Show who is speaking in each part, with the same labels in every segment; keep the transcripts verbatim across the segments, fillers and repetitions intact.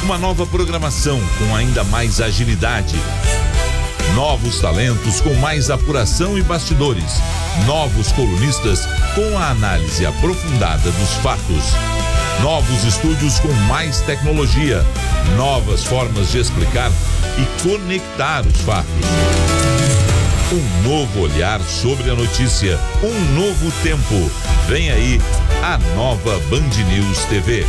Speaker 1: Uma nova programação com ainda mais agilidade. Novos talentos com mais apuração e bastidores. Novos colunistas com a análise aprofundada dos fatos. Novos estúdios com mais tecnologia. Novas formas de explicar e conectar os fatos. Um novo olhar sobre a notícia. Um novo tempo. Vem aí a nova Band News T V.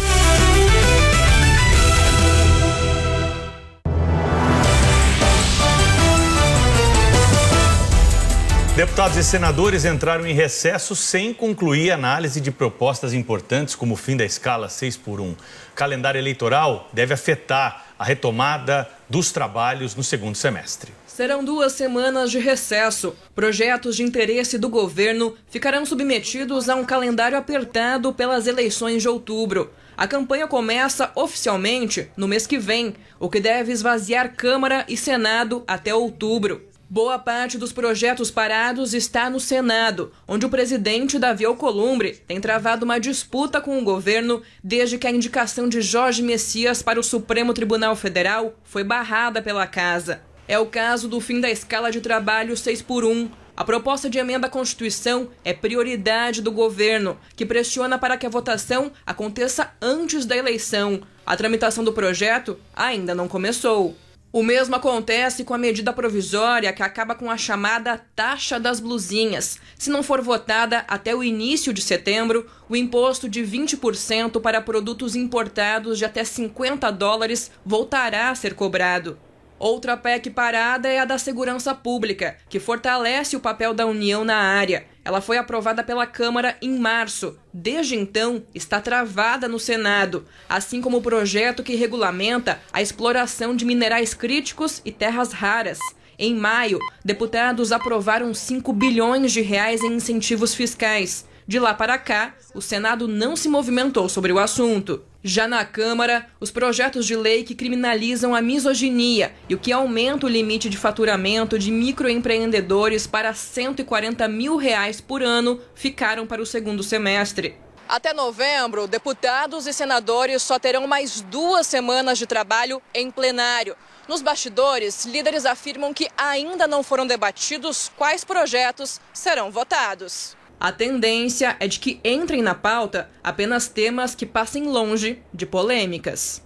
Speaker 2: Deputados e senadores entraram em recesso sem concluir a análise de propostas importantes como o fim da escala seis por um. O calendário eleitoral deve afetar a retomada dos trabalhos no segundo semestre.
Speaker 3: Serão duas semanas de recesso. Projetos de interesse do governo ficarão submetidos a um calendário apertado pelas eleições de outubro. A campanha começa oficialmente no mês que vem, o que deve esvaziar Câmara e Senado até outubro. Boa parte dos projetos parados está no Senado, onde o presidente Davi Alcolumbre tem travado uma disputa com o governo desde que a indicação de Jorge Messias para o Supremo Tribunal Federal foi barrada pela casa. É o caso do fim da escala de trabalho seis por um. A proposta de emenda à Constituição é prioridade do governo, que pressiona para que a votação aconteça antes da eleição. A tramitação do projeto ainda não começou. O mesmo acontece com a medida provisória que acaba com a chamada taxa das blusinhas. Se não for votada até o início de setembro, o imposto de vinte por cento para produtos importados de até cinquenta dólares voltará a ser cobrado. Outra P E C parada é a da segurança pública, que fortalece o papel da União na área. Ela foi aprovada pela Câmara em março. Desde então, está travada no Senado, assim como o projeto que regulamenta a exploração de minerais críticos e terras raras. Em maio, deputados aprovaram cinco bilhões de reais em incentivos fiscais. De lá para cá, o Senado não se movimentou sobre o assunto. Já na Câmara, os projetos de lei que criminalizam a misoginia e o que aumenta o limite de faturamento de microempreendedores para cento e quarenta mil reais por ano ficaram para o segundo semestre. Até novembro, deputados e senadores só terão mais duas semanas de trabalho em plenário. Nos bastidores, líderes afirmam que ainda não foram debatidos quais projetos serão votados. A tendência é de que entrem na pauta apenas temas que passem longe de polêmicas.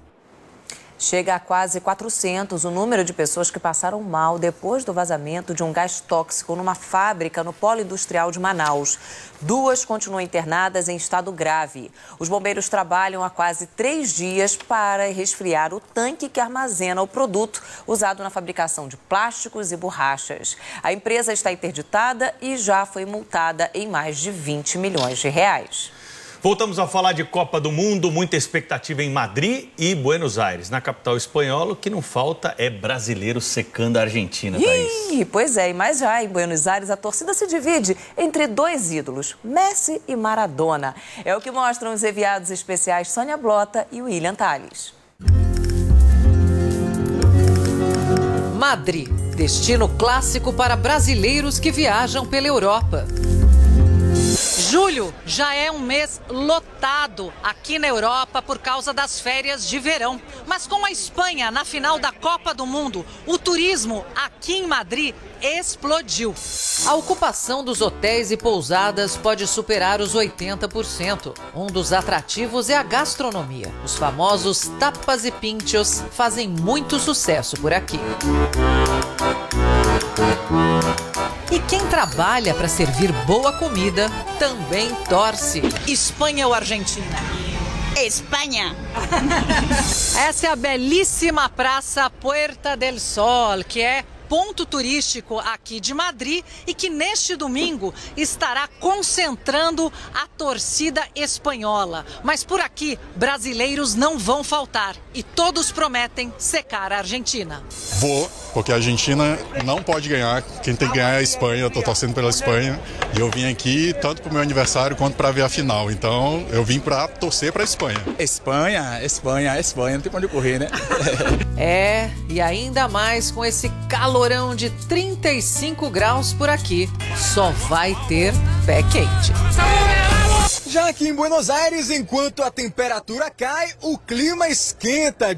Speaker 4: Chega a quase quatrocentos o número de pessoas que passaram mal depois do vazamento de um gás tóxico numa fábrica no polo industrial de Manaus. Duas continuam internadas em estado grave. Os bombeiros trabalham há quase três dias para resfriar o tanque que armazena o produto usado na fabricação de plásticos e borrachas. A empresa está interditada e já foi multada em mais de vinte milhões de reais.
Speaker 2: Voltamos a falar de Copa do Mundo, muita expectativa em Madrid e Buenos Aires. Na capital espanhola, o que não falta é brasileiro secando a Argentina, Thaís.
Speaker 4: Ih, pois é, mas já em Buenos Aires a torcida se divide entre dois ídolos, Messi e Maradona. É o que mostram os enviados especiais Sônia Blota e William Tales.
Speaker 5: Madrid, destino clássico para brasileiros que viajam pela Europa. Julho já é um mês lotado aqui na Europa por causa das férias de verão. Mas com a Espanha na final da Copa do Mundo, o turismo aqui em Madrid explodiu. A ocupação dos hotéis e pousadas pode superar os oitenta por cento. Um dos atrativos é a gastronomia. Os famosos tapas e pinchos fazem muito sucesso por aqui. E quem trabalha para servir boa comida também torce. Espanha ou Argentina?
Speaker 6: Espanha.
Speaker 5: Essa é a belíssima praça Puerta del Sol, que é ponto turístico aqui de Madrid e que neste domingo estará concentrando a torcida espanhola. Mas por aqui, brasileiros não vão faltar e todos prometem secar a Argentina.
Speaker 7: Vou, porque a Argentina não pode ganhar, quem tem que ganhar é a Espanha, eu tô torcendo pela Espanha e eu vim aqui tanto pro meu aniversário quanto para ver a final, então eu vim para torcer para a Espanha.
Speaker 8: Espanha, Espanha, Espanha, não tem pra onde correr, né?
Speaker 5: É, e ainda mais com esse calorão de trinta e cinco graus por aqui, só vai ter pé quente.
Speaker 9: Já aqui em Buenos Aires, enquanto a temperatura cai, o clima esquenta.